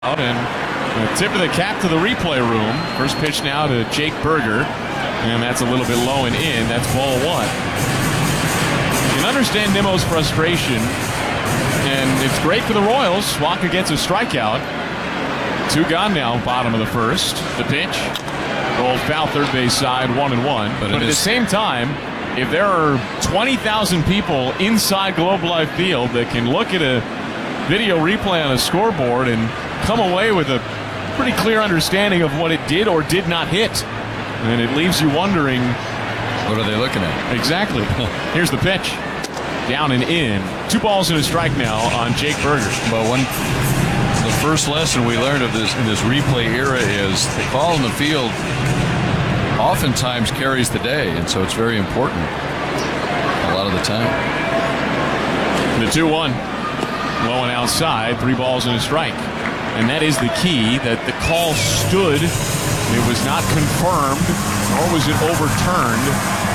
Out and a tip of the cap to the replay room. First pitch now to Jake Burger, and that's a little bit low and in. That's ball one. You can understand Nimmo's frustration, and it's great for the Royals. Wacha gets a strikeout. Two gone now, bottom of the first. The pitch, rolled foul, third base side, 1-1. But at the same time, if there are 20,000 people inside Globe Life Field that can look at a video replay on a scoreboard and come away with a pretty clear understanding of what it did or did not hit, and it leaves you wondering, what are they looking at? Exactly. Here's the pitch, down and in. 2 balls and a strike now on Jake Burger. Well, the first lesson we learned of this in this replay era is the call in the field oftentimes carries the day, and so it's very important a lot of the time. The 2-1, low and outside, 3 balls and a strike. And that is the key, that the call stood. It was not confirmed, nor was it overturned.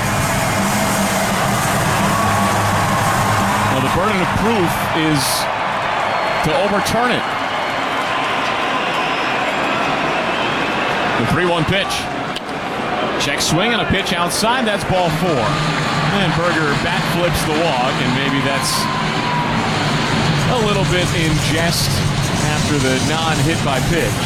Well, the burden of proof is to overturn it. The 3-1 pitch. Check swing on a pitch outside. That's ball 4. And Burger backflips the walk, and maybe that's a little bit in jest after the non-hit by pitch.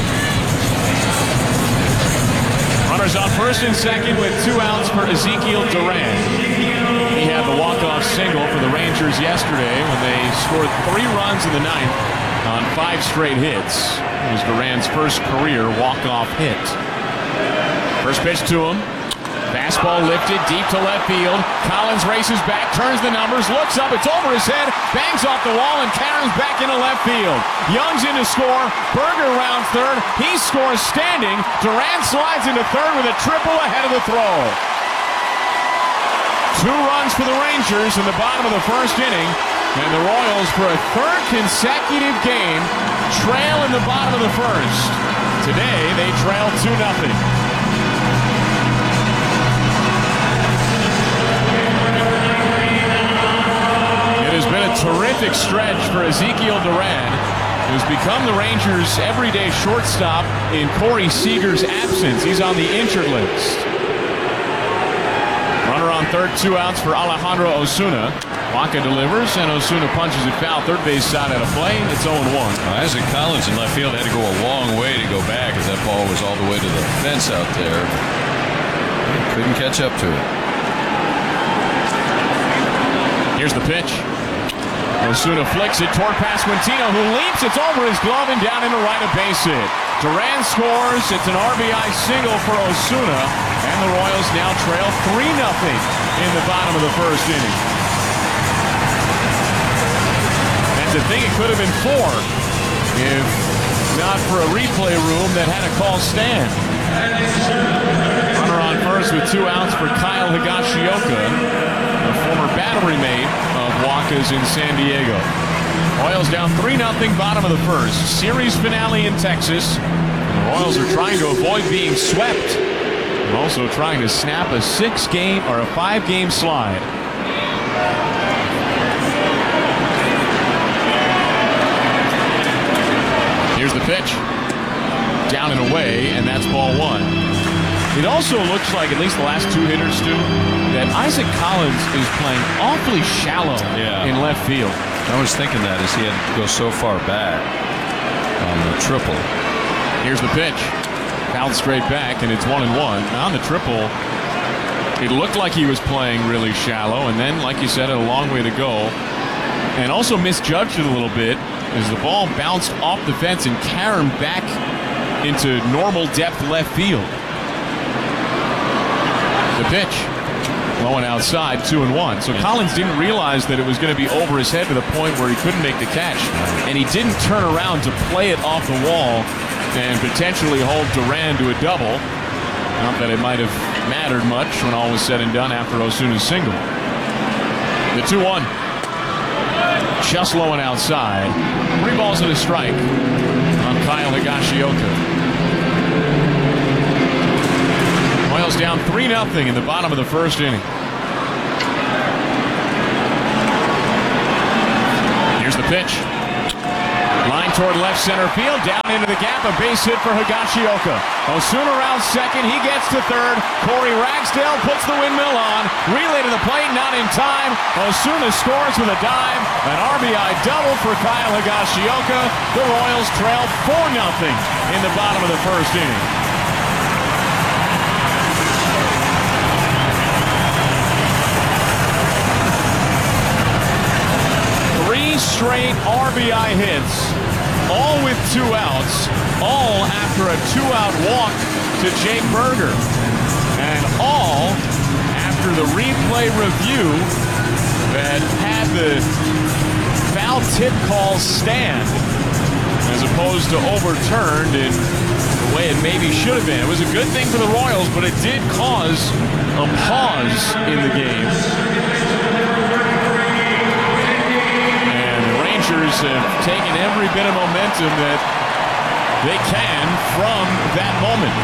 Runners on first and second with 2 outs for Ezekiel Duran. He had the walk-off single for the Rangers yesterday when they scored 3 runs in the 9th on 5 straight hits. It was Duran's first career walk-off hit. First pitch to him. Fastball lifted deep to left field. Collins races back, turns the numbers, looks up, it's over his head, bangs off the wall, and Caron's back into left field. Young's in to score. Burger rounds third. He scores standing. Duran slides into third with a triple ahead of the throw. 2 runs for the Rangers in the bottom of the first inning, and the Royals, for a third consecutive game, trail in the bottom of the first. Today, they trail 2-0. It has been a terrific stretch for Ezekiel Duran, who's become the Rangers' everyday shortstop in Corey Seager's absence. He's on the injured list. Runner on third, 2 outs for Alejandro Osuna. Wacha delivers, and Osuna punches it foul, third base side out of play. It's 0-1. Isaac Collins in left field had to go a long way to go back, as that ball was all the way to the fence out there. Couldn't catch up to it. Here's the pitch. Osuna flicks it toward Pasquantino, who leaps. It's over his glove and down into right, a base hit. Duran scores. It's an RBI single for Osuna, and the Royals now trail 3-0 in the bottom of the first inning. And to think it could have been 4 if not for a replay room that had a call stand. Runner on first with 2 outs for Kyle Higashioka, a former battery mate of Wacha's in San Diego. Royals down 3-0, bottom of the first. Series finale in Texas. And the Royals are trying to avoid being swept, and also trying to snap a 6-game or a 5-game slide. Here's the pitch. Down and away, and that's ball 1. It also looks like, at least the last 2 hitters, Stu, that Isaac Collins is playing awfully shallow in left field. I was thinking that as he had to go so far back on the triple. Here's the pitch. Fouled straight back, and it's 1-1. Now on the triple, it looked like he was playing really shallow, and then, like you said, had a long way to go. And also misjudged it a little bit as the ball bounced off the fence and Caron back into normal depth left field. The pitch, low and outside, 2-1. So Collins didn't realize that it was going to be over his head to the point where he couldn't make the catch, and he didn't turn around to play it off the wall and potentially hold Duran to a double. Not that it might have mattered much when all was said and done after Osuna's single. The 2-1, just low and outside. 3 balls and a strike on Kyle Higashioka. Royals down 3-0 in the bottom of the first inning. Here's the pitch. Line toward left center field, down into the gap, a base hit for Higashioka. Osuna around second, he gets to third. Corey Ragsdale puts the windmill on, relay to the plate, not in time. Osuna scores with a dive, an RBI double for Kyle Higashioka. The Royals trail 4-0 in the bottom of the first inning. Straight RBI hits, all with 2 outs, all after a 2-out walk to Jake Burger, and all after the replay review that had the foul tip call stand as opposed to overturned in the way it maybe should have been. It was a good thing for the Royals, but it did cause a pause in the game. Have taken every bit of momentum that they can from that moment.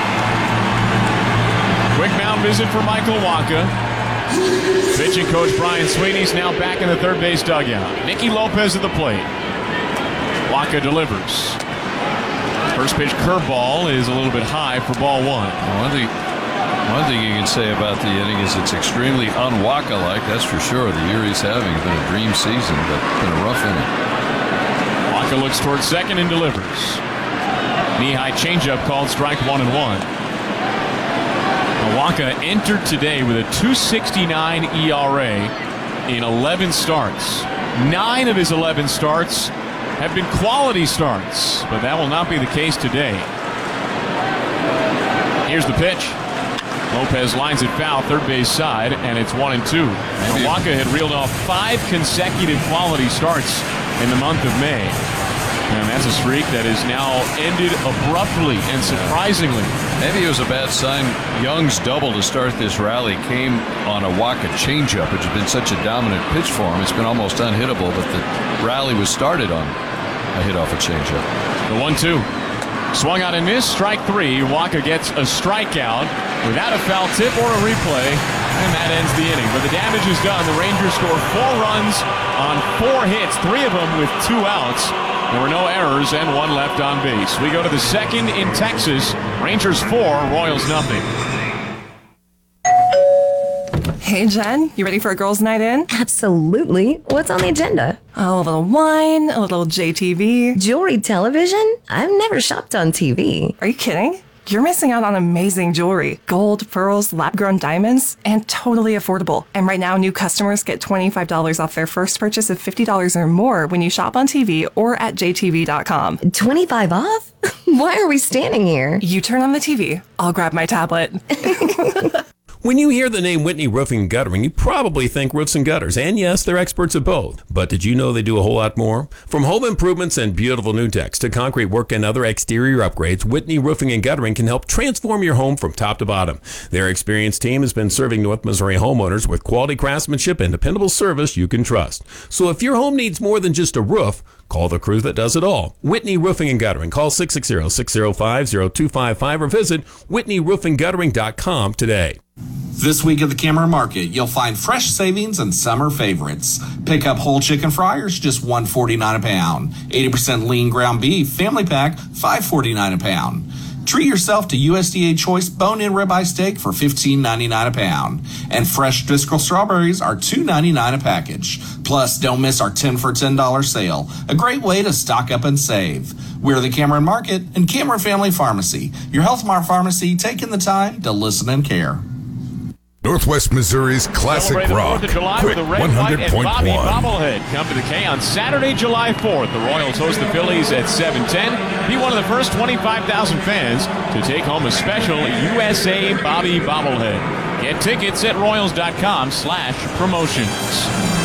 Quick mound visit for Michael Wacha. Pitching coach Brian Sweeney's now back in the third base dugout. Nicky Lopez at the plate. Wacha delivers. First pitch curveball is a little bit high for ball 1. One thing you can say about the inning is it's extremely un-Wacha-like, that's for sure. The year he's having has been a dream season, but it's been a rough inning. Wacha looks towards second and delivers. Knee-high changeup called strike 1-1. Wacha entered today with a .269 ERA in 11 starts. 9 of his 11 starts have been quality starts, but that will not be the case today. Here's the pitch. Lopez lines it foul, third base side, and it's 1-2. Wacha had reeled off 5 consecutive quality starts in the month of May. And that's a streak that is now ended abruptly and surprisingly. Maybe it was a bad sign. Young's double to start this rally came on a Wacha changeup, which has been such a dominant pitch for him. It's been almost unhittable, but the rally was started on a hit off a changeup. The 1-2. Swung out and missed, strike 3. Wacha gets a strikeout without a foul tip or a replay, and that ends the inning. But the damage is done. The Rangers score 4 runs on 4 hits, 3 of them with 2 outs. There were no errors and 1 left on base. We go to the second in Texas. Rangers 4, Royals nothing. Hey, Jen, you ready for a girls' night in? Absolutely. What's on the agenda? Oh, a little wine, a little JTV. Jewelry television? I've never shopped on TV. Are you kidding? You're missing out on amazing jewelry. Gold, pearls, lab-grown diamonds, and totally affordable. And right now, new customers get $25 off their first purchase of $50 or more when you shop on TV or at jtv.com. 25 off? Why are we standing here? You turn on the TV. I'll grab my tablet. When you hear the name Whitney Roofing and Guttering, you probably think roofs and gutters. And yes, they're experts at both. But did you know they do a whole lot more? From home improvements and beautiful new decks to concrete work and other exterior upgrades, Whitney Roofing and Guttering can help transform your home from top to bottom. Their experienced team has been serving North Missouri homeowners with quality craftsmanship and dependable service you can trust. So if your home needs more than just a roof, call the crew that does it all. Whitney Roofing and Guttering. Call 660-605-0255 or visit whitneyroofingguttering.com today. This week at the Cameron Market, you'll find fresh savings and summer favorites. Pick up whole chicken fryers, just $1.49 a pound. 80% lean ground beef, family pack, $5.49 a pound. Treat yourself to USDA Choice bone-in ribeye steak for $15.99 a pound. And fresh Driscoll strawberries are $2.99 a package. Plus, don't miss our 10 for $10 sale, a great way to stock up and save. We're the Cameron Market and Cameron Family Pharmacy, your Health Mart pharmacy taking the time to listen and care. Northwest Missouri's classic rock, Quick 100.1. Bobblehead come to the K on Saturday, July 4th. The Royals host the Phillies at 7:10. Be one of the first 25,000 fans to take home a special USA Bobby Bobblehead. Get tickets at royals.com/promotions.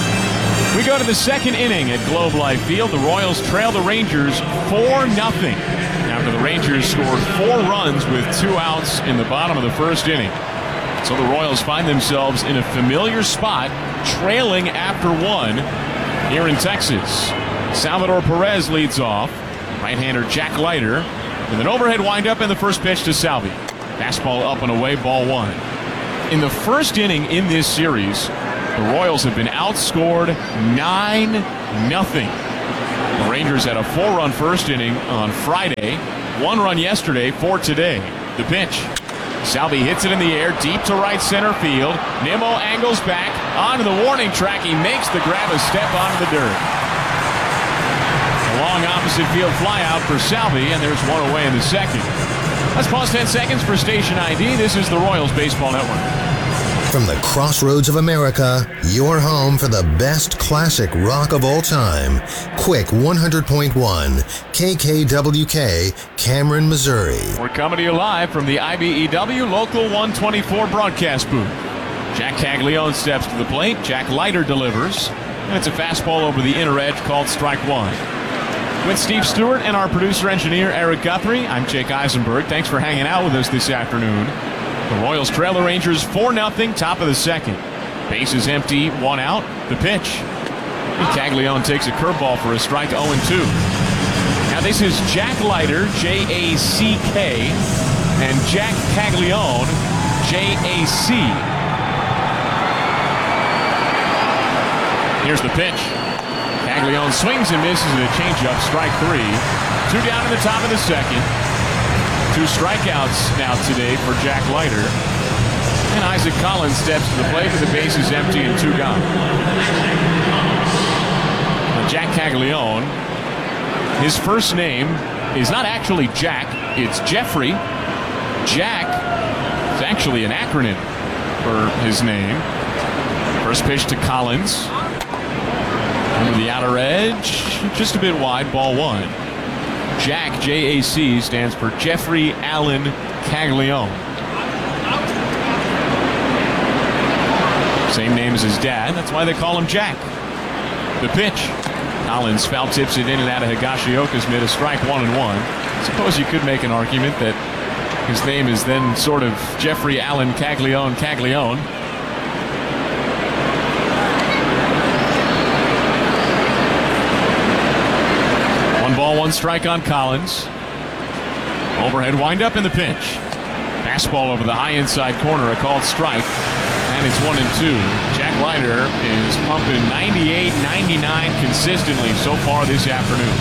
We go to the second inning at Globe Life Field. The Royals trail the Rangers 4-0 after the Rangers scored 4 runs with 2 outs in the bottom of the first inning. So the Royals find themselves in a familiar spot, trailing after 1 here in Texas. Salvador Perez leads off. Right-hander Jack Leiter with an overhead windup and the first pitch to Salvi. Fastball up and away, ball 1. In the first inning in this series, the Royals have been outscored 9-0 The Rangers had a 4-run first inning on Friday, 1 run yesterday, 4 today. The pitch. Salvi hits it in the air, deep to right center field. Nimmo angles back onto the warning track. He makes the grab a step onto the dirt. A long opposite field fly out for Salvi, and there's one away in the second. Let's pause 10 seconds for station ID. This is the Royals Baseball Network. From the crossroads of America, your home for the best classic rock of all time. Quick 100.1 KKWK, Cameron, Missouri. We're coming to you live from the IBEW Local 124 broadcast booth. Jack Caglione steps to the plate. Jack Leiter delivers. And it's a fastball over the inner edge called strike one. With Steve Stewart and our producer-engineer Eric Guthrie, I'm Jake Eisenberg. Thanks for hanging out with us this afternoon. The Royals trail the Rangers 4-0, top of the second. Bases empty, 1 out. The pitch. And Caglione takes a curveball for a strike, 0-2. Now this is Jack Leiter, J-A-C-K, and Jack Caglione, J-A-C. Here's the pitch. Caglione swings and misses at a changeup, strike 3. 2 down in the top of the second. 2 strikeouts now today for Jack Leiter. And Isaac Collins steps to the plate with the bases empty and 2 gone. Now Jack Caglione, his first name is not actually Jack, it's Jeffrey. Jack is actually an acronym for his name. First pitch to Collins. Over the outer edge, just a bit wide, ball 1. Jack, J-A-C, stands for Jeffrey Allen Caglione. Same name as his dad, that's why they call him Jack. The pitch. Collins foul tips it in and out of Higashioka's mid, a strike 1-1. Suppose you could make an argument that his name is then sort of Jeffrey Allen Caglione. 1 strike on Collins. Overhead windup in the pitch. Fastball over the high inside corner, a called strike. And it's 1-2. Jack Leiter is pumping 98, 99 consistently so far this afternoon.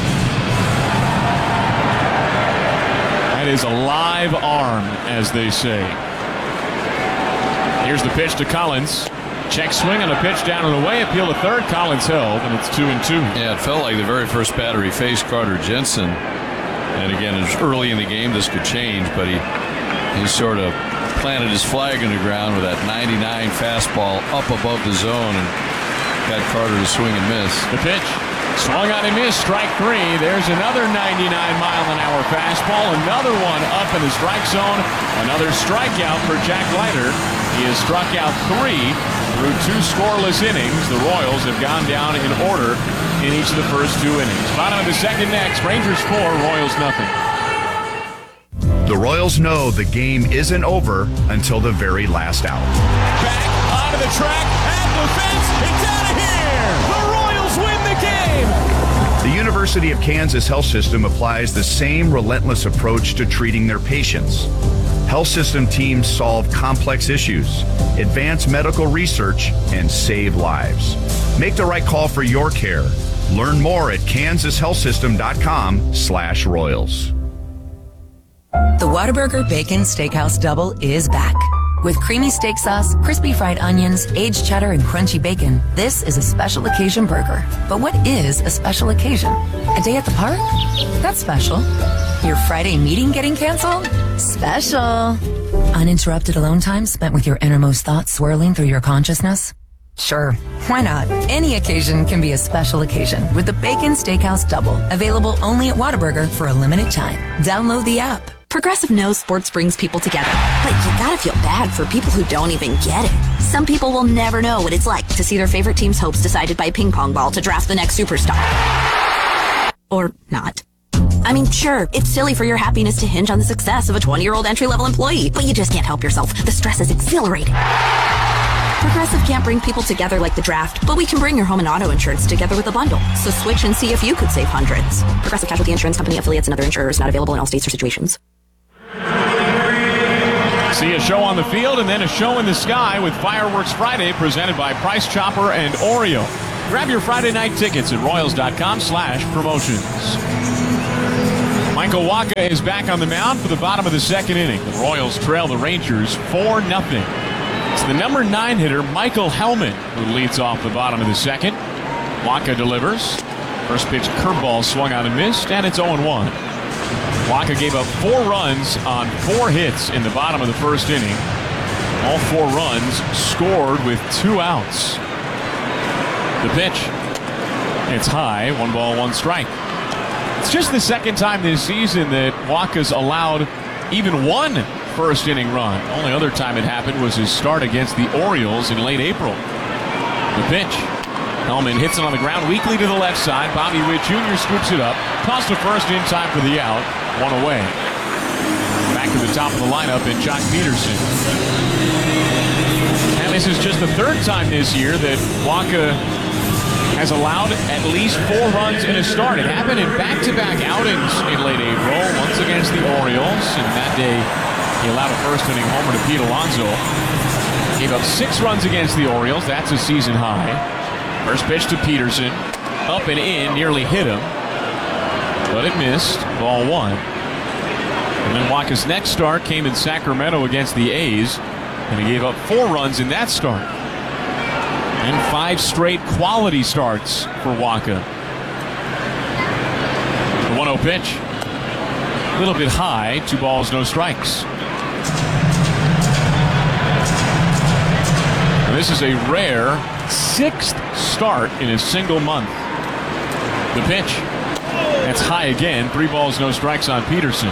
That is a live arm, as they say. Here's the pitch to Collins. Check swing on a pitch down and away. Appeal to third. Collins held, and it's 2-2. Yeah, it felt like the very first batter he faced, Carter Jensen. And again, it was early in the game. This could change, but he sort of planted his flag in the ground with that 99 fastball up above the zone and got Carter to swing and miss. The pitch. Swung on and missed. Strike 3. There's another 99-mile-an-hour fastball. Another one up in the strike zone. Another strikeout for Jack Leiter. He has struck out 3 through 2 scoreless innings. The Royals have gone down in order in each of the first 2 innings. Bottom of the second next. Rangers 4, Royals nothing. The Royals know the game isn't over until the very last out. Back onto the track, at the fence. It's out of here. The Royals win the game. The University of Kansas Health System applies the same relentless approach to treating their patients. Health system teams solve complex issues, advance medical research, and save lives. Make the right call for your care. Learn more at kansashealthsystem.com/Royals. The Whataburger Bacon Steakhouse Double is back. With creamy steak sauce, crispy fried onions, aged cheddar, and crunchy bacon, this is a special occasion burger. But what is a special occasion? A day at the park? That's special. Your Friday meeting getting canceled? Special. Uninterrupted alone time spent with your innermost thoughts swirling through your consciousness? Sure, why not? Any occasion can be a special occasion with the Bacon Steakhouse Double, available only at Whataburger for a limited time. Download the app. Progressive knows sports brings people together, but you gotta feel bad for people who don't even get it. Some people will never know what it's like to see their favorite team's hopes decided by a ping pong ball to draft the next superstar. Or not. I mean, sure, it's silly for your happiness to hinge on the success of a 20-year-old entry-level employee, but you just can't help yourself. The stress is exhilarating. Progressive can't bring people together like the draft, but we can bring your home and auto insurance together with a bundle. So switch and see if you could save hundreds. Progressive Casualty Insurance Company, affiliates, and other insurers not available in all states or situations. See a show on the field and then a show in the sky with Fireworks Friday presented by Price Chopper and Oreo. Grab your Friday night tickets at Royals.com/promotions. Michael Wacha is back on the mound for the bottom of the second inning. The Royals trail the Rangers 4-0. It's the number 9 hitter, Michael Hellman, who leads off the bottom of the second. Wacha delivers. First pitch curveball swung out and missed, and it's 0-1. Wacha gave up 4 runs on 4 hits in the bottom of the first inning. All 4 runs scored with 2 outs. The pitch. It's high, 1 ball, 1 strike. It's just the second time this season that Wacha's allowed even 1 first inning run. The only other time it happened was his start against the Orioles in late April. The pitch. Hellman hits it on the ground weakly to the left side. Bobby Witt Jr. scoops it up. Tossed to first in time for the out. 1 away. Back to the top of the lineup in Jock Peterson. And this is just the 3rd time this year that Wacha has allowed at least 4 runs in a start. It happened in back-to-back outings in late April, once against the Orioles, and that day he allowed a first-inning homer to Pete Alonso. Gave up 6 runs against the Orioles. That's a season high. First pitch to Peterson. Up and in, nearly hit him. But it missed. Ball 1. And then Wacha's next start came in Sacramento against the A's, and he gave up 4 runs in that start. And 5 straight quality starts for Wacha. The 1-0 pitch. A little bit high. 2 balls, no strikes. And this is a rare 6th start in a single month. The pitch. That's high again. 3 balls, no strikes on Peterson.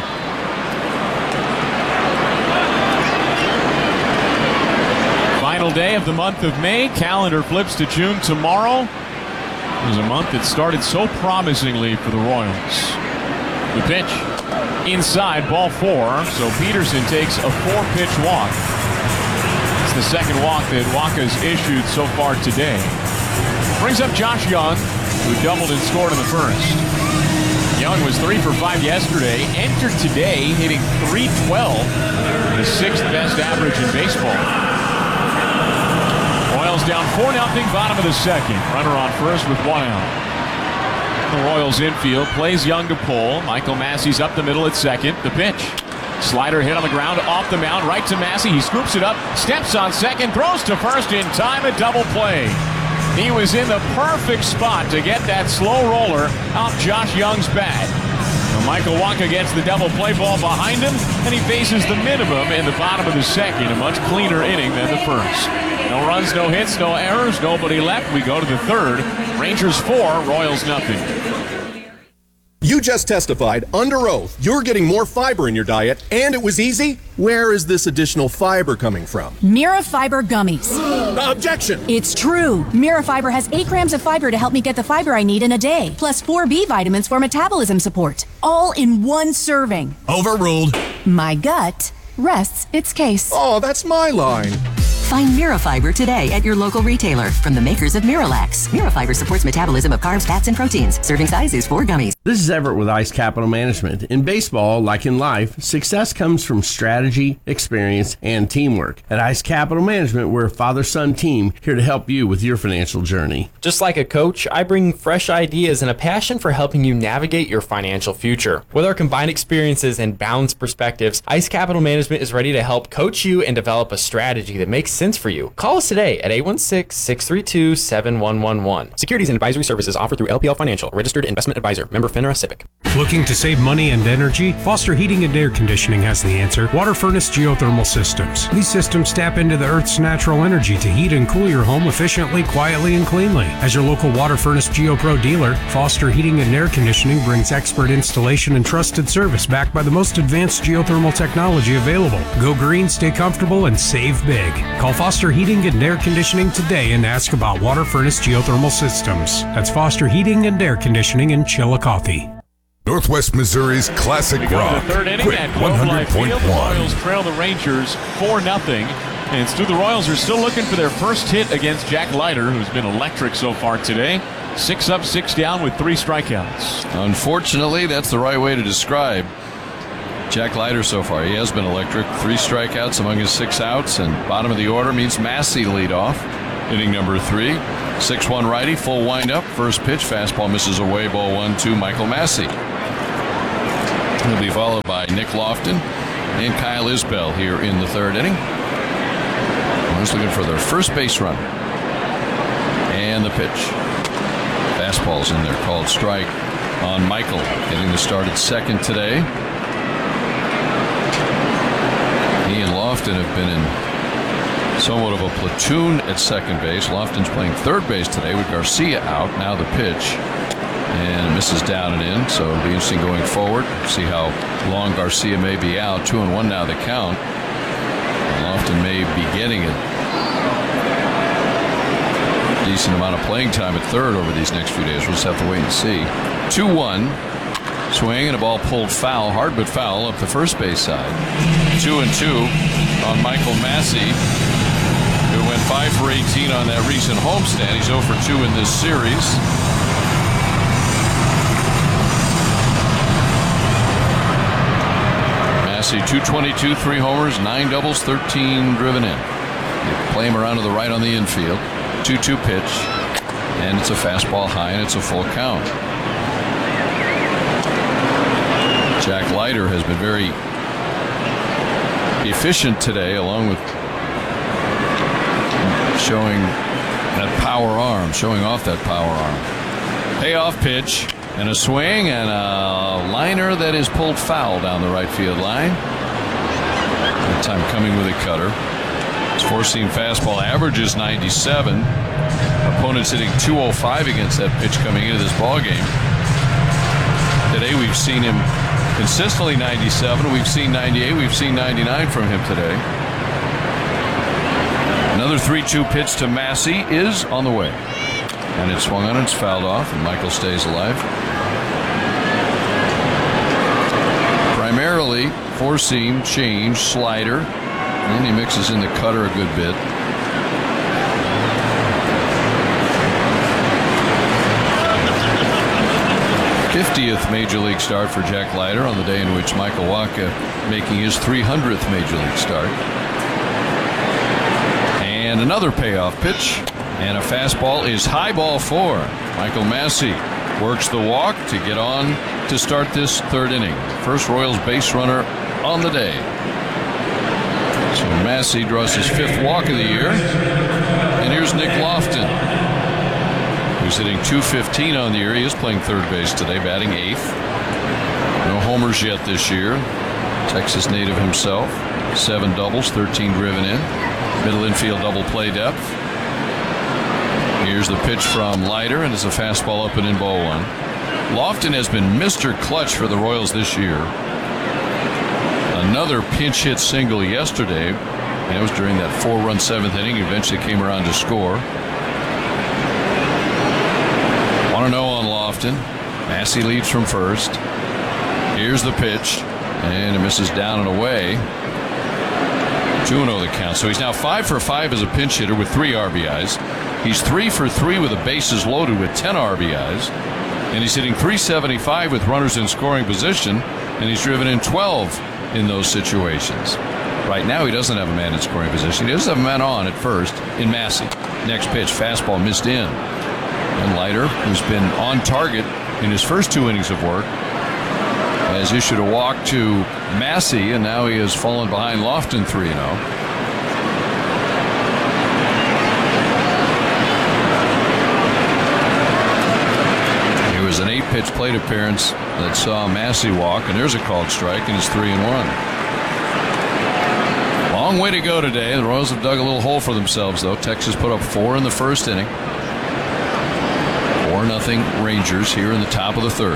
Final day of the month of May. Calendar flips to June tomorrow. It was a month that started so promisingly for the Royals. The pitch. Inside, ball 4. So Peterson takes a 4-pitch walk. It's the second walk that Wacha's issued so far today. Brings up Josh Young, who doubled and scored in the first. Young was 3 for 5 yesterday. Entered today hitting .312, the 6th best average in baseball. Royals down 4-0, bottom of the second. Runner on first with 1 out. The Royals infield plays Young to pull. Michael Massey's up the middle at second. The pitch. Slider hit on the ground, off the mound, right to Massey. He scoops it up, steps on second, throws to first in time, a double play. He was in the perfect spot to get that slow roller off Josh Young's bat. Well, Michael Wacha gets the double play ball behind him, and he faces the minimum in the bottom of the second. A much cleaner inning than the first. No runs, no hits, no errors, nobody left. We go to the 3rd. Rangers 4, Royals nothing. You just testified under oath you're getting more fiber in your diet, and it was easy? Where is this additional fiber coming from? Mirafiber gummies. Objection! It's true. Mirafiber has 8 grams of fiber to help me get the fiber I need in a day, plus 4 B vitamins for metabolism support. All in 1 serving. Overruled. My gut rests its case. Oh, that's my line. Find Mirafiber today at your local retailer from the makers of Miralax. Mirafiber supports metabolism of carbs, fats, and proteins. Serving size is 4 gummies. This is Everett with Ice Capital Management. In baseball, like in life, success comes from strategy, experience, and teamwork. At Ice Capital Management, we're a father-son team here to help you with your financial journey. Just like a coach, I bring fresh ideas and a passion for helping you navigate your financial future. With our combined experiences and balanced perspectives, Ice Capital Management is ready to help coach you and develop a strategy that makes sense for you. Call us today at 816-632-7111. Securities and advisory services offered through LPL Financial, registered investment advisor, member FINRA SIPC. Looking to save money and energy? Foster Heating and Air Conditioning has the answer. Water Furnace Geothermal Systems. These systems tap into the Earth's natural energy to heat and cool your home efficiently, quietly, and cleanly. As your local Water Furnace GeoPro dealer, Foster Heating and Air Conditioning brings expert installation and trusted service backed by the most advanced geothermal technology available. Go green, stay comfortable, and save big. Call Foster Heating and Air Conditioning today and ask about Water Furnace Geothermal Systems. That's Foster Heating and Air Conditioning in Chillicothe. Northwest Missouri's classic rock. The 3rd inning Quick at 100.1. The 100.1. Royals trail the Rangers 4-0. And Stu, the Royals are still looking for their first hit against Jack Leiter, who's been electric so far today. 6 up, 6 down with 3 strikeouts. Unfortunately, that's the right way to describe Jack Leiter so far. He has been electric. 3 strikeouts among his 6 outs, and bottom of the order means Massey to lead off. inning number 3. 6-1 righty, full windup. First pitch, fastball misses away, ball 1-2, Michael Massey. He'll be followed by Nick Lofton and Kyle Isbell here in the 3rd inning. Runners looking for their first base run. And the pitch. Fastball's in there, called strike on Michael, getting the start at second today. He and Lofton have been in somewhat of a platoon at second base. Lofton's playing third base today with Garcia out. Now the pitch. And it misses down and in, so it'll be interesting going forward. See how long Garcia may be out. 2-1 now the count. And Lofton may be getting a decent amount of playing time at third over these next few days. We'll just have to wait and see. 2-1. Swing and a ball pulled foul, hard but foul, up the first base side. 2-2 on Michael Massey, who went 5 for 18 on that recent homestand. He's 0 for 2 in this series. Massey, 222, 3 homers, 9 doubles, 13 driven in. They play him around to the right on the infield. 2-2 pitch, and it's a fastball high, and it's a full count. Jack Leiter has been very efficient today, along with showing that power arm, showing off that power arm. Payoff pitch, and a swing, and a liner that is pulled foul down the right field line. That time coming with a cutter. His four-seam fastball averages 97. Opponents hitting 205 against that pitch coming into this ball game. Today we've seen him consistently 97. We've seen 98. We've seen 99 from him today. Another 3-2 pitch to Massey is on the way. And it's swung on, it's fouled off, and Michael stays alive. Primarily four-seam, change, slider, and he mixes in the cutter a good bit. '50th Major League start for Jack Leiter on the day in which Michael Wacha making his 300th Major League start. And another payoff pitch, and a fastball is high, ball 4. Michael Massey works the walk to get on to start this 3rd inning. First Royals base runner on the day. So Massey draws his 5th walk of the year. And here's Nick Lofton, who's hitting .215 on the year. He is playing third base today, batting 8th. No homers yet this year. Texas native himself. 7 doubles, 13 driven in. Middle infield double play depth. Here's the pitch from Leiter, and it's a fastball up and in, ball 1. Lofton has been Mr. Clutch for the Royals this year. Another pinch hit single yesterday, and it was during that 4-run 7th inning. He eventually came around to score. 1-0 on Lofton. Massey leads from first. Here's the pitch, and it misses down and away. 2-0 the count. So he's now 5 for 5 as a pinch hitter with 3 RBIs. He's 3 for 3 with the bases loaded with 10 RBIs. And he's hitting .375 with runners in scoring position, and he's driven in 12 in those situations. Right now he doesn't have a man in scoring position. He doesn't have a man on at first in Massey. Next pitch, fastball missed in. And Leiter, who's been on target in his first 2 innings of work, has issued a walk to Massey, and now he has fallen behind Lofton 3-0. It was an 8-pitch plate appearance that saw Massey walk, and there's a called strike, and it's 3-1. Long way to go today. The Royals have dug a little hole for themselves, though. Texas put up 4 in the first inning. 4-0 Rangers here in the top of the 3rd.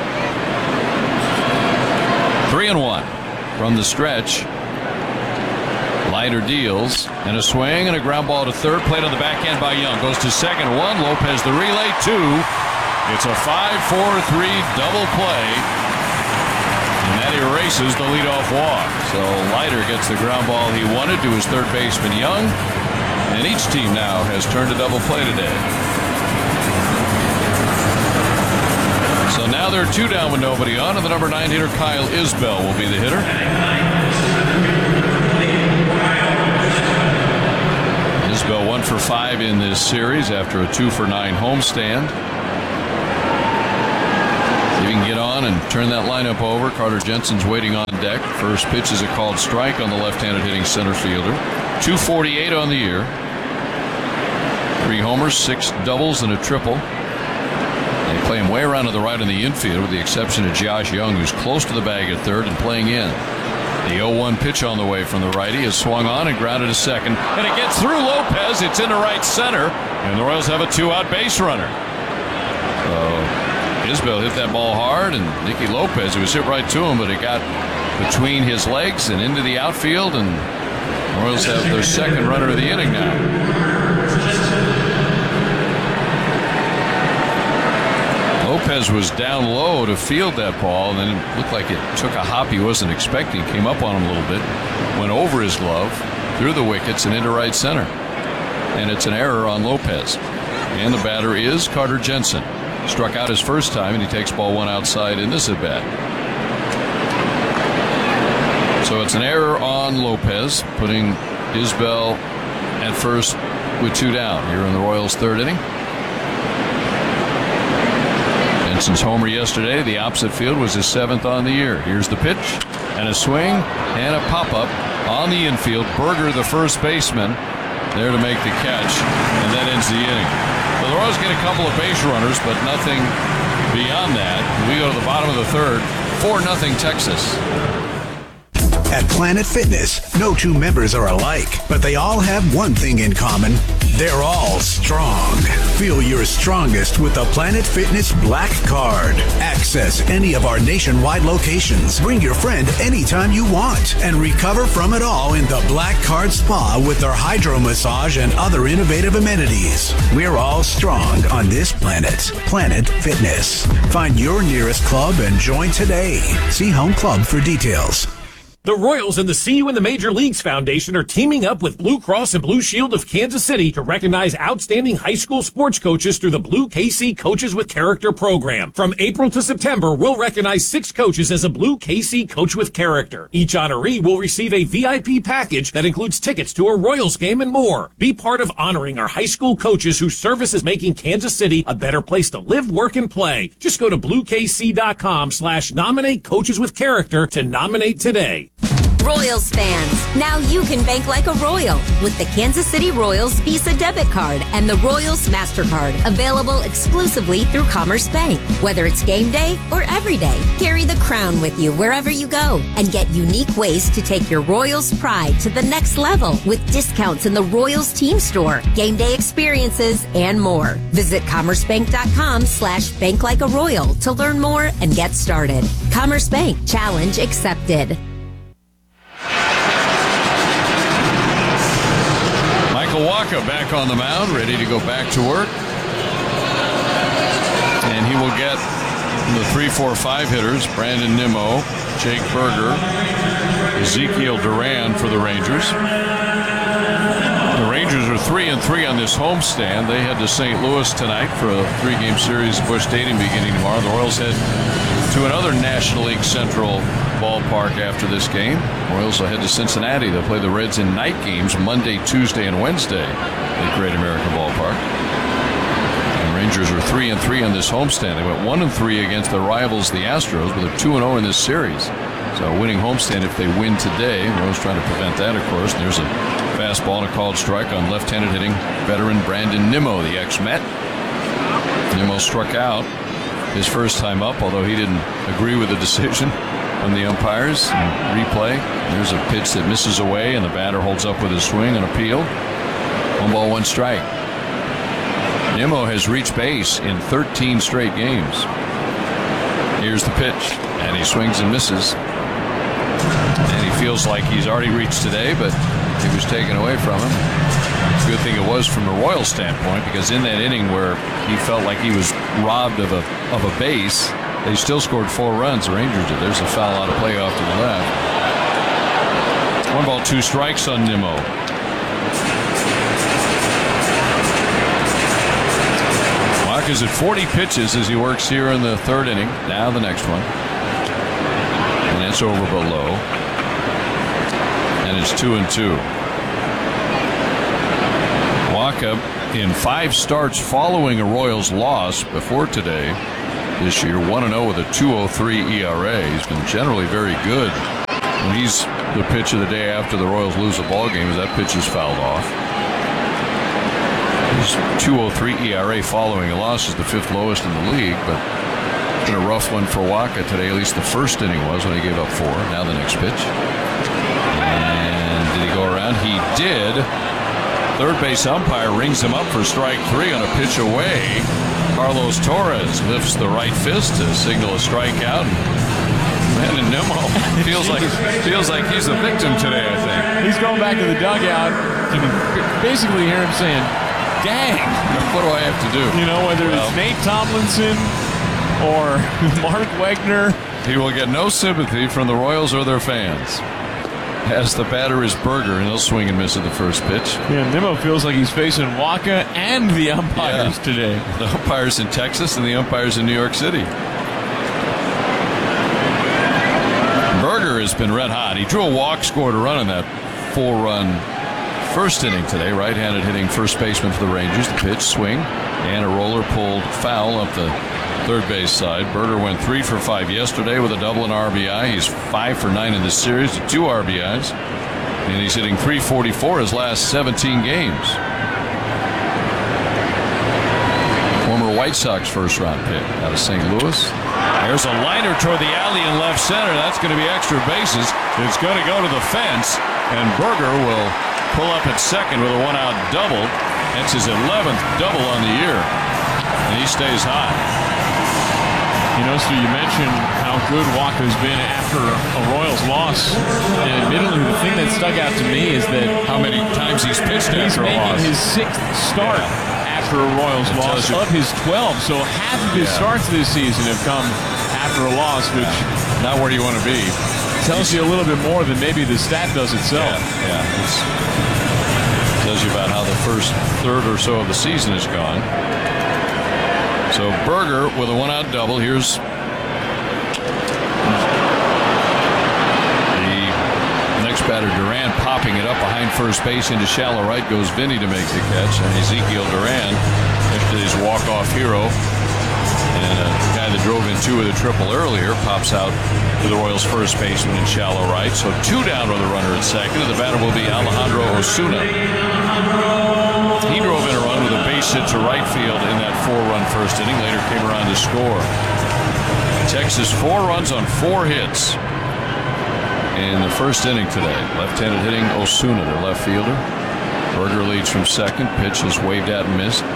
3-1 from the stretch. Leiter deals, and a swing and a ground ball to third. Played on the backhand by Young. Goes to second. 1. Lopez the relay. 2. It's a 5-4-3 double play, and that erases the leadoff walk. So Leiter gets the ground ball he wanted to his third baseman Young, and each team now has turned a double play today. So now they're 2 down with nobody on, and the number 9 hitter Kyle Isbell will be the hitter. Isbell 1 for 5 in this series after a 2 for 9 homestand. See if he can get on and turn that lineup over. Carter Jensen's waiting on deck. First pitch is a called strike on the left-handed hitting center fielder. 248 on the year. 3 homers, 6 doubles, and a triple. They play him way around to the right in the infield, with the exception of Josh Young, who's close to the bag at third and playing in. The 0-1 pitch on the way from the righty is swung on and grounded to second, and it gets through Lopez. It's into right center, and the Royals have a 2-out base runner. Isbell hit that ball hard, and Nicky Lopez, it was hit right to him, but it got between his legs and into the outfield, and the Royals have their second runner of the inning now. Lopez was down low to field that ball, and then it looked like it took a hop he wasn't expecting. Came up on him a little bit, went over his glove, through the wickets, and into right center. And it's an error on Lopez. And the batter is Carter Jensen. Struck out his first time, and he takes ball 1 outside in this at-bat. So it's an error on Lopez, putting Isbell at first with 2 down here in the Royals' third inning. Jensen's homer yesterday, the opposite field, was his 7th on the year. Here's the pitch, and a swing, and a pop-up on the infield. Berger, the first baseman, there to make the catch, and that ends the inning. So the Royals get a couple of base runners, but nothing beyond that. We go to the bottom of the third, 4-0 Texas. At Planet Fitness, no 2 members are alike, but they all have one thing in common. They're all strong. Feel your strongest with the Planet Fitness Black Card. Access any of our nationwide locations. Bring your friend anytime you want and recover from it all in the Black Card Spa with their hydro massage and other innovative amenities. We're all strong on this planet. Planet Fitness. Find your nearest club and join today. See Home Club for details. The Royals and the See You in the Major Leagues Foundation are teaming up with Blue Cross and Blue Shield of Kansas City to recognize outstanding high school sports coaches through the Blue KC Coaches with Character program. From April to September, we'll recognize 6 coaches as a Blue KC Coach with Character. Each honoree will receive a VIP package that includes tickets to a Royals game and more. Be part of honoring our high school coaches whose service is making Kansas City a better place to live, work, and play. Just go to bluekc.com/nominate coaches with character to nominate today. Royals fans, now you can bank like a Royal with the Kansas City Royals Visa debit card and the Royals MasterCard, available exclusively through Commerce Bank. Whether it's game day or every day, carry the crown with you wherever you go and get unique ways to take your Royals pride to the next level with discounts in the Royals team store, game day experiences, and more. Visit commercebank.com/banklikearoyal to learn more and get started. Commerce Bank, challenge accepted. Waka back on the mound, ready to go back to work. And he will get the 3, 4, 5 hitters, Brandon Nimmo, Jake Berger, Ezekiel Duran for the Rangers. The Rangers are 3-3 on this homestand. They head to St. Louis tonight for a 3-game series at Busch Stadium beginning tomorrow. The Royals head to another National League Central ballpark after this game. Royals will head to Cincinnati. They'll play the Reds in night games Monday, Tuesday, and Wednesday at Great American Ballpark. And Rangers are 3-3 on this homestand. They went 1-3 against their rivals, the Astros, but they're 2-0 in this series. So a winning homestand if they win today. Royals trying to prevent that, of course. And there's a fastball and a called strike on left-handed hitting veteran Brandon Nimmo, the ex-Met. Nimmo struck out his first time up, although he didn't agree with the decision from the umpires. And replay, there's a pitch that misses away, and the batter holds up with his swing and appeal. 1 ball, 1 strike. Nimmo has reached base in 13 straight games. Here's the pitch, and he swings and misses. And he feels like he's already reached today, but it was taken away from him. Good thing it was from the Royals standpoint, because in that inning where he felt like he was robbed of a base, they still scored 4 runs. The Rangers did. There's a foul out of play off to the left. 1 ball, 2 strikes on Nimmo. Waka's at 40 pitches as he works here in the 3rd inning. Now the next one. And it's over but low. And it's 2-2. Wacha, in 5 starts following a Royals loss before today this year, 1-0 with a 2.03 ERA. He's been generally very good when he's the pitch of the day after the Royals lose a ball game, as that pitch is fouled off. His 2.03 ERA following a loss is the 5th lowest in the league, but it's been a rough one for Wacha today. At least the first inning was, when he gave up 4. Now the next pitch. And did he go around? He did. Third base umpire rings him up for strike 3 on a pitch away. Carlos Torres lifts the right fist to signal a strikeout. Brandon Nimmo feels like he's the victim today, I think. He's going back to the dugout. You can basically hear him saying, dang. What do I have to do? You know, whether it's Nate Tomlinson or Mark Wegner. He will get no sympathy from the Royals or their fans, as the batter is Berger, and he'll swing and miss at the first pitch. Yeah, Nimmo feels like he's facing Wacha and the umpires today. The umpires in Texas and the umpires in New York City. Berger has been red hot. He drew a walk, scored a run in that 4-run first inning today. Right-handed hitting first baseman for the Rangers. The pitch, swing, and a roller pulled foul up the third base side. Berger went 3 for 5 yesterday with a double and RBI. He's 5 for 9 in this series with 2 RBIs. And he's hitting .344 his last 17 games. Former White Sox first round pick out of St. Louis. There's a liner toward the alley in left center. That's going to be extra bases. It's going to go to the fence, and Berger will pull up at second with a 1-out double. That's his 11th double on the year, and he stays hot. You know, Stu, you mentioned how good Wacha's been after a Royals loss. And admittedly, the thing that stuck out to me is that how many times he's pitched after a loss. He's making his 6th start after a Royals loss of his 12. So half of his starts this season have come after a loss, which not where you want to be. Tells you a little bit more than maybe the stat does itself. Yeah. It tells you about how the first third or so of the season has gone. So Berger with a 1-out double. Here's the next batter, Duran, popping it up behind first base into shallow right. Goes Vinny to make the catch, and Ezekiel Duran, after his walk-off hero, and a guy that drove in 2 with a triple earlier, pops out to the Royals' first baseman in shallow right. So 2 down with a runner at second, and the batter will be Alejandro Osuna. He drove in a run with a base hit to right field in that 4-run first inning. Later came around to score. Texas 4 runs on 4 hits in the first inning today. Left-handed hitting Osuna, their left fielder. Berger leads from second. Pitch is waved at and missed.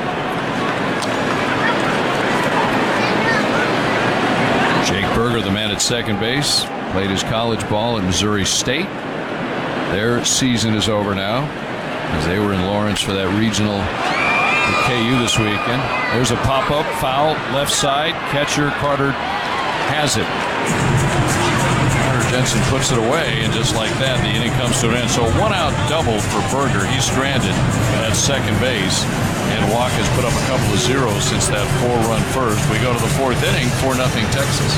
Jake Berger, the man at second base, played his college ball at Missouri State. Their season is over now, as they were in Lawrence for that regional at KU this weekend. There's a pop-up foul left side. Catcher Carter has it. Carter Jensen puts it away, and just like that, the inning comes to an end. So 1-out double for Berger. He's stranded at second base, and Wacha's put up a couple of zeros since that 4-run first. We go to the 4th inning, 4-0 Texas.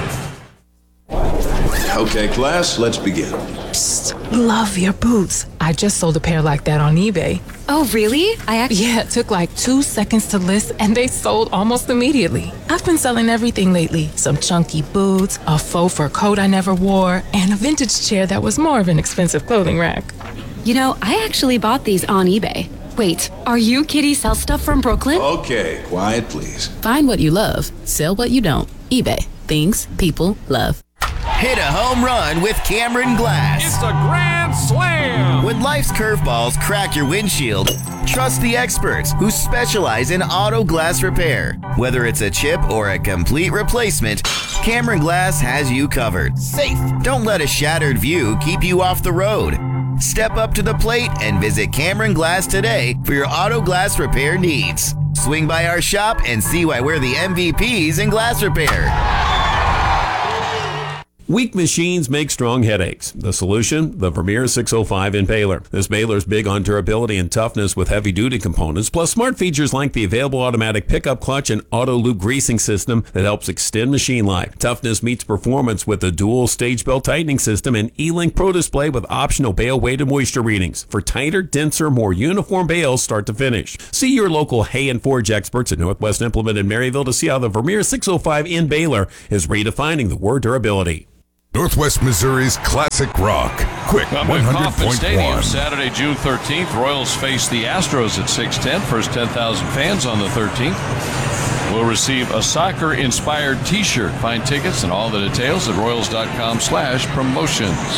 Okay, class, let's begin. Psst, love your boots. I just sold a pair like that on eBay. Oh, really? Yeah, it took like 2 seconds to list, and they sold almost immediately. I've been selling everything lately. Some chunky boots, a faux fur coat I never wore, and a vintage chair that was more of an expensive clothing rack. You know, I actually bought these on eBay. Wait, are you Kitty Sell Stuff from Brooklyn? Okay, quiet please. Find what you love, sell what you don't. eBay. Things people love. Hit a home run with Cameron Glass. It's a grand slam! When life's curveballs crack your windshield, trust the experts who specialize in auto glass repair. Whether it's a chip or a complete replacement, Cameron Glass has you covered. Safe. Don't let a shattered view keep you off the road. Step up to the plate and visit Cameron Glass today for your auto glass repair needs. Swing by our shop and see why we're the MVPs in glass repair. Weak machines make strong headaches. The solution? The Vermeer 605 in baler. This baler is big on durability and toughness with heavy-duty components, plus smart features like the available automatic pickup clutch and auto-loop greasing system that helps extend machine life. Toughness meets performance with a dual stage belt tightening system and E-Link Pro display with optional bale weight and moisture readings for tighter, denser, more uniform bales start to finish. See your local Hay and Forge experts at Northwest Implement in Maryville to see how the Vermeer 605 in baler is redefining the word durability. Northwest Missouri's classic rock. Quick, Coming to Kauffman Stadium 100.1. Saturday, June 13th. Royals face the Astros at 6:10. First 10,000 fans on the 13th will receive a soccer-inspired T-shirt. Find tickets and all the details at Royals.com/promotions.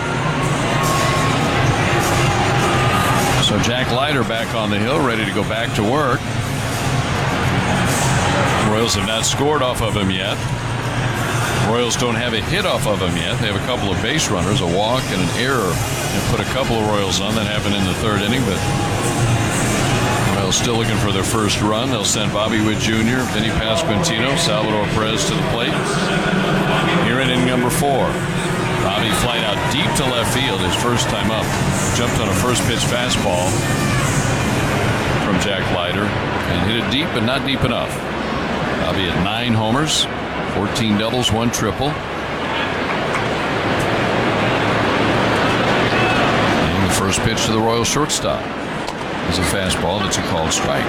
So Jack Leiter back on the hill, ready to go back to work. Royals have not scored off of him yet. Royals don't have a hit off of him yet. They have a couple of base runners, a walk and an error. They put a couple of Royals on. That happened in the third inning, but Royals still looking for their first run. They'll send Bobby Witt Jr., Vinny Pasquantino, Salvador Perez to the plate. Here in inning number 4. Bobby flied out deep to left field his first time up. Jumped on a first pitch fastball from Jack Leiter and hit it deep, but not deep enough. Bobby at 9 homers. 14 doubles, 1 triple. And the first pitch to the Royal shortstop is a fastball that's a called strike.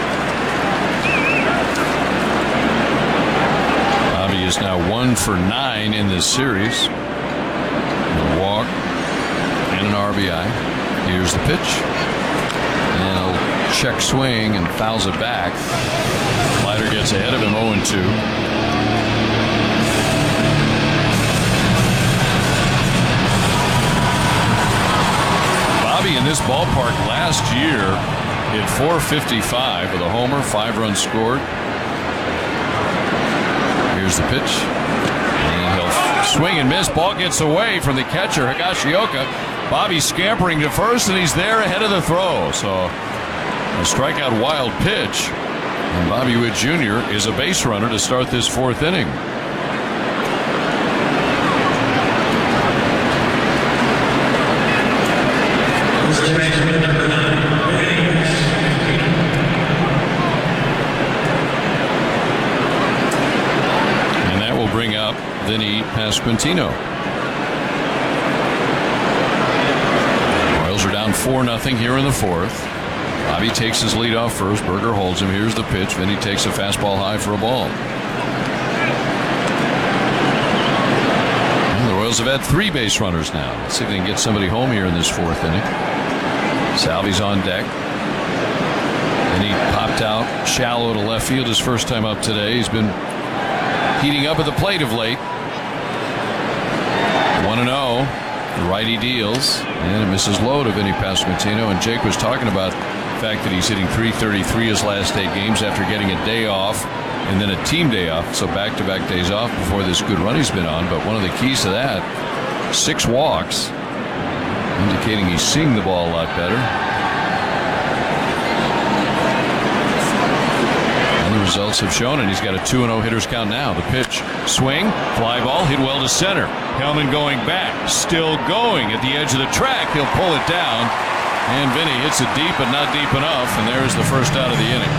Bobby is now 1 for 9 in this series. A walk and an RBI. Here's the pitch. And a check swing and fouls it back. Leiter gets ahead of him 0-2. Bobby in this ballpark last year hit .455 with a homer, 5 runs scored. Here's the pitch. And he'll swing and miss. Ball gets away from the catcher, Higashioka. Bobby scampering to first, and he's there ahead of the throw. So a strikeout wild pitch. And Bobby Witt Jr. is a base runner to start this 4th inning. And that will bring up Vinny Pasquantino. Royals are down 4-0 here in the 4th. Bobby takes his lead off first. Berger holds him. Here's the pitch. Vinny takes a fastball high for a ball. And the Royals have had 3 base runners now. Let's see if they can get somebody home here in this 4th inning. Salvi's on deck. And he popped out shallow to left field his first time up today. He's been heating up at the plate of late. 1-0. The righty deals. And it misses low to Vinny Pasquantino. And Jake was talking about the fact that he's hitting .333 his last 8 games after getting a day off and then a team day off. So back-to-back days off before this good run he's been on. But one of the keys to that, 6 walks, indicating he's seeing the ball a lot better. And the results have shown, and he's got a 2-0 hitters count now. The pitch, swing, fly ball, hit well to center. Hellman going back, still going at the edge of the track. He'll pull it down, and Vinny hits it deep, but not deep enough, and there's the first out of the inning.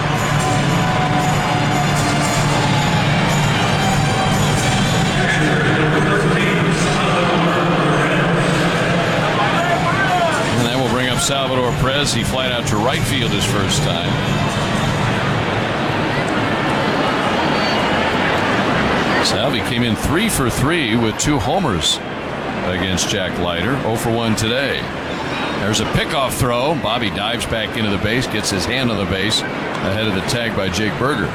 Salvador Perez. He flied out to right field his first time. Salvi came in 3 for 3 with 2 homers against Jack Leiter. 0 for 1 today. There's a pickoff throw. Bobby dives back into the base, gets his hand on the base ahead of the tag by Jake Berger.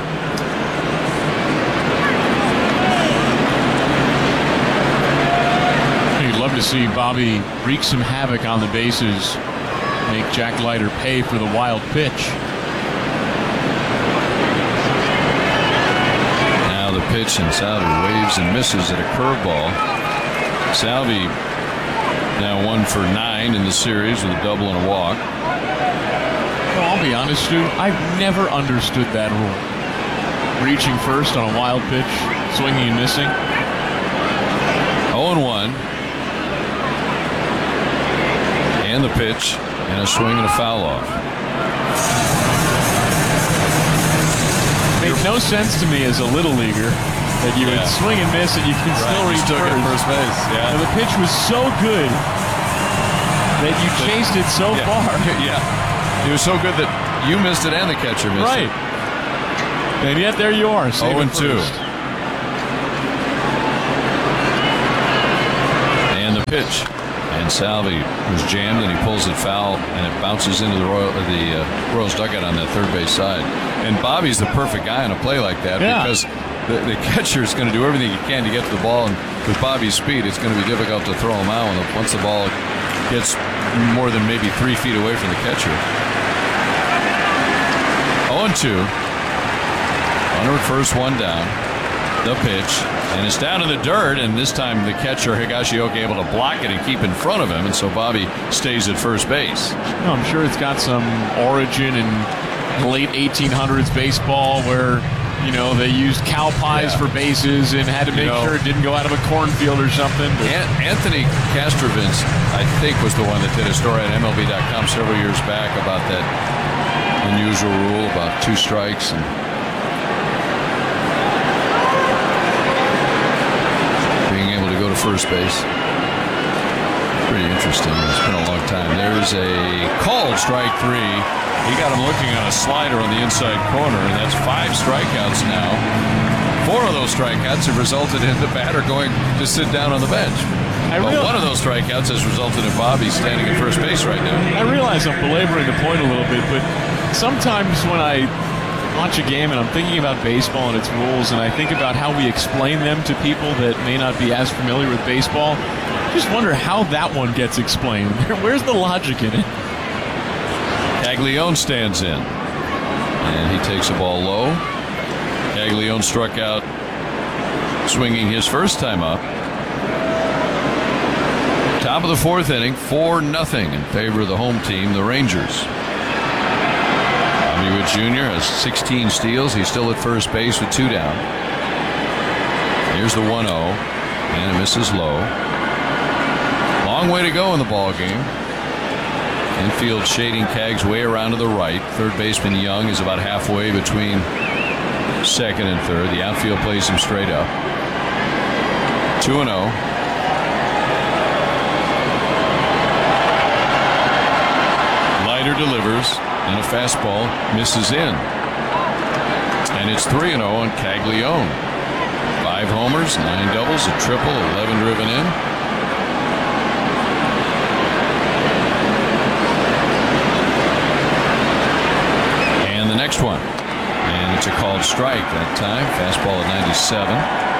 You'd love to see Bobby wreak some havoc on the bases. Make Jack Leiter pay for the wild pitch. Now the pitch, and Salvi waves and misses at a curveball. Salvi now 1 for 9 in the series with a double and a walk. Well, I'll be honest, Stu, I've never understood that rule. Reaching first on a wild pitch, swinging and missing. 0-1. And the pitch, and a swing and a foul off. It made no sense to me as a little leaguer that you would swing and miss and you can still reach first base. Yeah. And the pitch was so good that you chased it so far. Yeah. It was so good that you missed it and the catcher missed it. Right. And yet there you are. 0-2. And the pitch. And Salvi was jammed, and he pulls it foul, and it bounces into the Royals dugout on that third base side. And Bobby's the perfect guy on a play like that because the catcher is going to do everything he can to get to the ball, and with Bobby's speed, it's going to be difficult to throw him out once the ball gets more than maybe 3 feet away from the catcher. 0-2. Runner at first, one down. The pitch. And it's down in the dirt, and this time the catcher, Higashioka, able to block it and keep in front of him, and so Bobby stays at first base. No, I'm sure it's got some origin in late 1800s baseball where, they used cow pies for bases and had to make sure it didn't go out of a cornfield or something. Anthony Castrovins, I think, was the one that did a story on MLB.com several years back about that unusual rule about 2 strikes and go to first base. Pretty interesting. It's been a long time. There's a called strike 3. He got him looking on a slider on the inside corner, and that's 5 strikeouts now. 4 of those strikeouts have resulted in the batter going to sit down on the bench. But one of those strikeouts has resulted in Bobby standing at first base right now. I realize I'm belaboring the point a little bit, but sometimes when I watch a game and I'm thinking about baseball and its rules, and I think about how we explain them to people that may not be as familiar with baseball, I just wonder how that one gets explained. Where's the logic in it? Caglione stands in, and he takes a ball low. Caglione struck out swinging his first time up. Top of the 4th inning, 4-0 in favor of the home team, the Rangers. Bobby Witt Jr. has 16 steals. He's still at first base with 2 down. Here's the 1-0, and it misses low. Long way to go in the ball game. Infield shading Cags way around to the right. Third baseman Young is about halfway between second and third. The outfield plays him straight up. 2-0. Leiter delivers, and a fastball misses in. And it's 3-0 on Caglione. 5 homers, 9 doubles, a triple, 11 driven in. And the next one. And it's a called strike that time. Fastball at 97.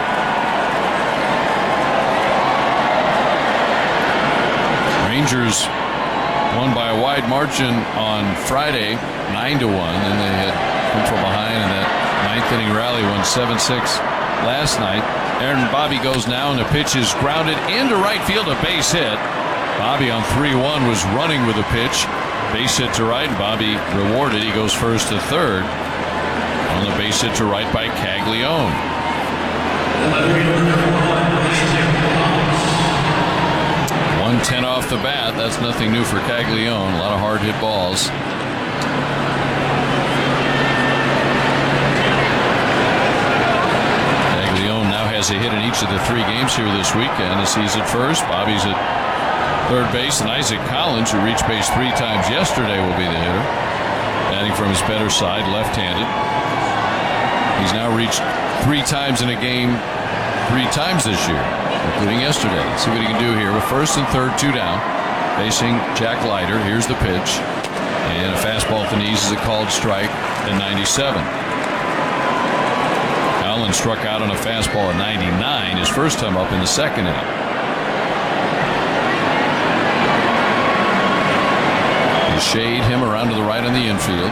Rangers won by a wide margin on Friday, 9-1. And they had come from behind in that 9th inning rally, won 7-6 last night. Aaron Bobby goes now, and the pitch is grounded into right field, a base hit. Bobby on 3-1 was running with the pitch. Base hit to right, and Bobby rewarded. He goes first to third on the base hit to right by Caglione. 110 off the bat. That's nothing new for Caglione. A lot of hard hit balls. Caglione now has a hit in each of the 3 games here this weekend. As he's at first, Bobby's at third base, and Isaac Collins, who reached base 3 times yesterday, will be the hitter. Batting from his better side, left-handed. He's now reached 3 times in a game 3 times this year, including yesterday. Let's see what he can do here with first and third, 2 down. Facing Jack Leiter. Here's the pitch. And a fastball at the knees is a called strike at 97. Collins struck out on a fastball at 99, his first time up in the 2nd inning. They shade him around to the right on the infield.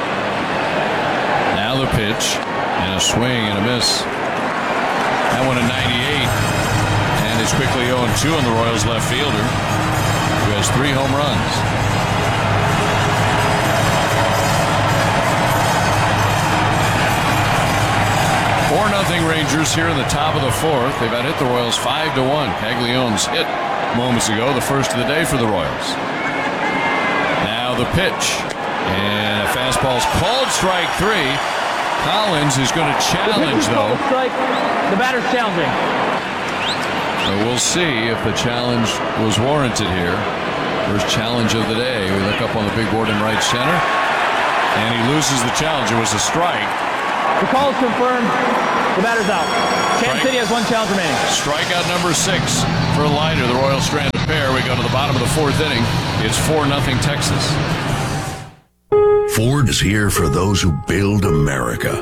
Now the pitch, and a swing and a miss. That one at 98. And it's quickly 0-2 on the Royals left fielder, who has 3 home runs. 4-0 Rangers here in the top of the fourth. They've hit the Royals 5-1. Caglione's hit moments ago, the first of the day for the Royals. Now the pitch. And a fastball's called strike 3. Collins is going to challenge, though. Strike. The batter's challenging. So we'll see if the challenge was warranted here. First challenge of the day. We look up on the big board in right center. And he loses the challenge. It was a strike. The call is confirmed. The batter's out. Kansas City has one challenge remaining. Strikeout number 6 for Leiter, the Royal stranded pair. We go to the bottom of the fourth inning. It's 4-0 Texas. Ford is here for those who build America.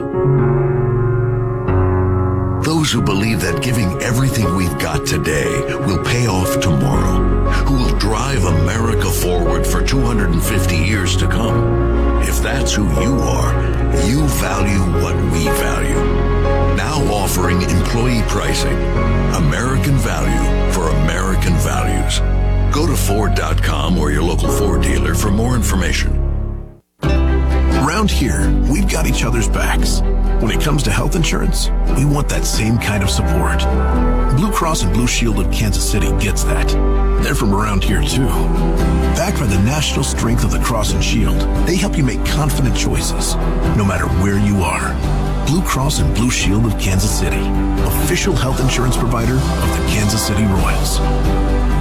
Those who believe that giving everything we've got today will pay off tomorrow. Who will drive America forward for 250 years to come. If that's who you are, you value what we value. Now offering employee pricing. American value for American values. Go to Ford.com or your local Ford dealer for more information. Around here, we've got each other's backs. When it comes to health insurance, we want that same kind of support. Blue Cross and Blue Shield of Kansas City gets that. They're from around here, too. Backed by the national strength of the Cross and Shield, they help you make confident choices, no matter where you are. Blue Cross and Blue Shield of Kansas City, official health insurance provider of the Kansas City Royals.